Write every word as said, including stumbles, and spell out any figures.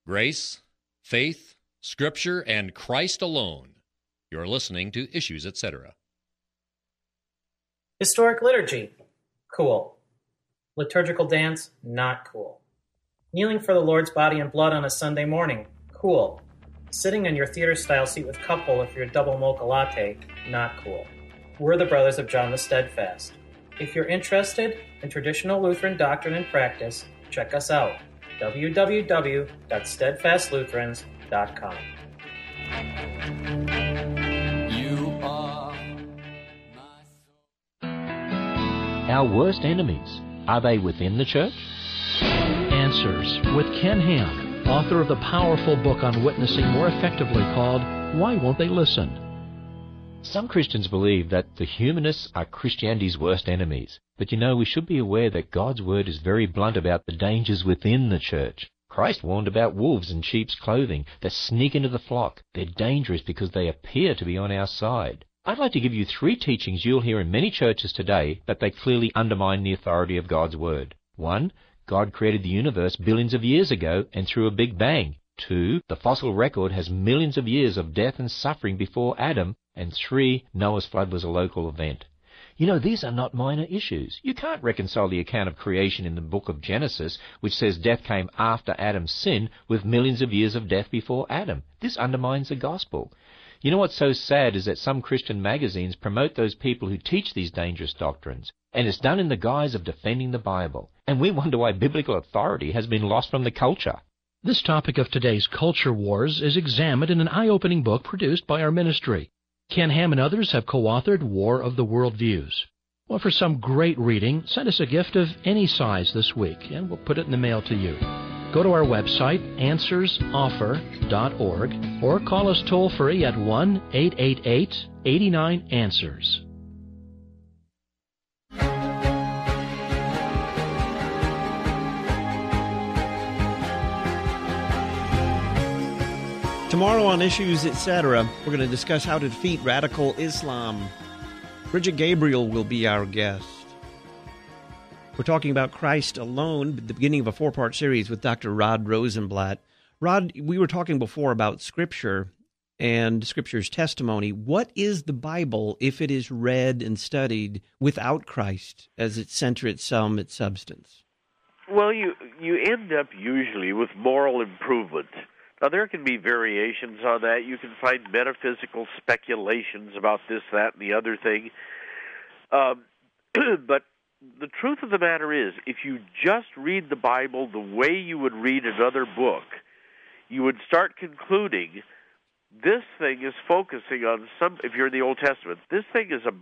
grace, faith, Scripture, and Christ alone. You're listening to Issues, et cetera. Historic liturgy, cool. Liturgical dance, not cool. Kneeling for the Lord's body and blood on a Sunday morning, cool. Sitting in your theater-style seat with cup holder for your double mocha latte, not cool. We're the Brothers of John the Steadfast. If you're interested in traditional Lutheran doctrine and practice, check us out, w w w dot steadfast lutherans dot com. You are Our worst enemies, are they within the church? Answers with Ken Ham, author of the powerful book on witnessing more effectively called Why Won't They Listen? Some Christians believe that the humanists are Christianity's worst enemies. But you know, we should be aware that God's word is very blunt about the dangers within the church. Christ warned about wolves in sheep's clothing that sneak into the flock. They're dangerous because they appear to be on our side. I'd like to give you three teachings you'll hear in many churches today that they clearly undermine the authority of God's word. One, God created the universe billions of years ago and through a big bang. Two, the fossil record has millions of years of death and suffering before Adam. And three, Noah's flood was a local event. You know, these are not minor issues. You can't reconcile the account of creation in the book of Genesis, which says death came after Adam's sin, with millions of years of death before Adam. This undermines the gospel. You know what's so sad is that some Christian magazines promote those people who teach these dangerous doctrines, and it's done in the guise of defending the Bible. And we wonder why biblical authority has been lost from the culture. This topic of today's culture wars is examined in an eye-opening book produced by our ministry. Ken Ham and others have co-authored War of the Worldviews. Well, for some great reading, send us a gift of any size this week, and we'll put it in the mail to you. Go to our website, answers offer dot org, or call us toll-free at one eight eight eight, eight nine, answers. Tomorrow on Issues, et cetera, we're going to discuss how to defeat radical Islam. Bridget Gabriel will be our guest. We're talking about Christ alone, the beginning of a four-part series with Doctor Rod Rosenblatt. Rod, we were talking before about Scripture and Scripture's testimony. What is the Bible if it is read and studied without Christ as its center, its sum, its substance? Well, you, you end up usually with moral improvement. Now, there can be variations on that. You can find metaphysical speculations about this, that, and the other thing. Um, but the truth of the matter is, if you just read the Bible the way you would read another book, you would start concluding this thing is focusing on some, if you're in the Old Testament, this thing is a